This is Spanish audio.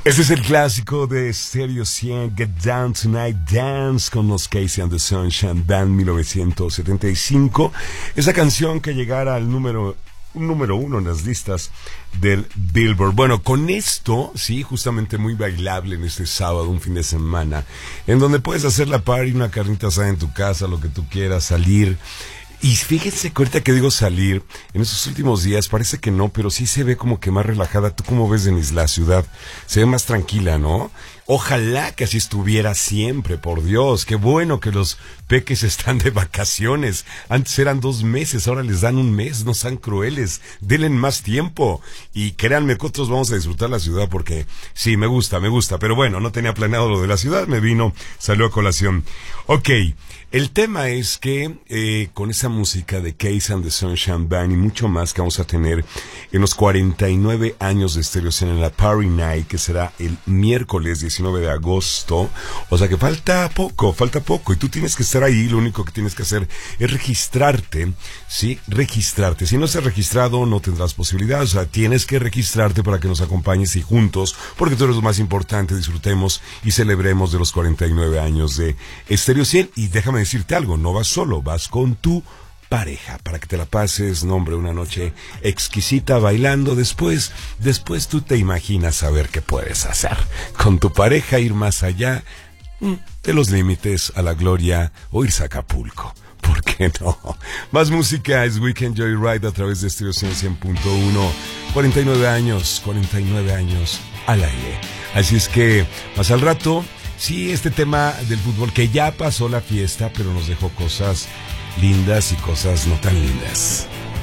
Este es el clásico de Stereo 100, Get Down Tonight Dance, con los Casey and the Sunshine Band, 1975. Esa canción que llegara al número uno en las listas del Billboard. Bueno, con esto, sí, justamente muy bailable en este sábado, un fin de semana, en donde puedes hacer la party, una carnita asada en tu casa, lo que tú quieras, salir. Y fíjense que ahorita que digo salir, en estos últimos días parece que no, pero sí se ve como que más relajada. ¿Tú cómo ves, Denise, la ciudad? Se ve más tranquila, ¿no? Ojalá que así estuviera siempre, por Dios. Qué bueno que los peques están de vacaciones. Antes eran 2 meses, ahora les dan 1 mes. No sean crueles, denle más tiempo. Y créanme que otros vamos a disfrutar la ciudad porque sí, me gusta. Pero bueno, no tenía planeado lo de la ciudad, me vino, salió a colación. Ok. El tema es que con esa música de Casey and the Sunshine Band y mucho más que vamos a tener en los 49 años de Stereo 100 en la Party Night, que será el miércoles 19 de agosto, o sea que falta poco, y tú tienes que estar ahí. Lo único que tienes que hacer es registrarte, ¿sí? Registrarte. Si no estás registrado, no tendrás posibilidad, o sea, tienes que registrarte para que nos acompañes y juntos, porque tú eres lo más importante, disfrutemos y celebremos de los 49 años de Stereo 100. Y déjame decirte algo, no vas solo, vas con tu pareja, para que te la pases, no hombre, una noche exquisita bailando. Después tú te imaginas a ver qué puedes hacer con tu pareja, ir más allá de los límites a la gloria o irse a Acapulco. ¿Por qué no? Más música es Weekend Joyride a través de Stereo 100.1. 49 años al aire. Así es que más al rato, sí, este tema del fútbol que ya pasó la fiesta, pero nos dejó cosas lindas y cosas no tan lindas.